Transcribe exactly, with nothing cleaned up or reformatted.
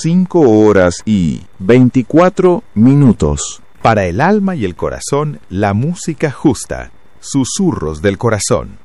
cinco horas y veinticuatro minutos. Para el alma y el corazón, la música justa. Susurros del corazón.